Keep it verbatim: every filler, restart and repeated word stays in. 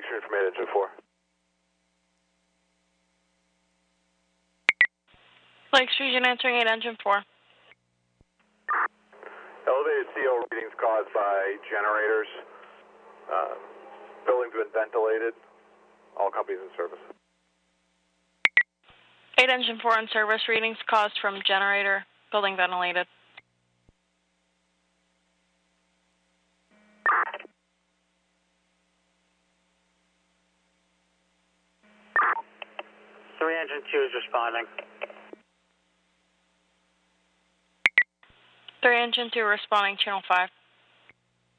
Extreme from eight engine four. Lakes Region answering eight engine four. Elevated C O readings caused by generators. Uh, building's been ventilated. All companies in service. eight engine four in service. Readings caused from generator. Building ventilated. three engine two is responding. three engine two responding, channel five.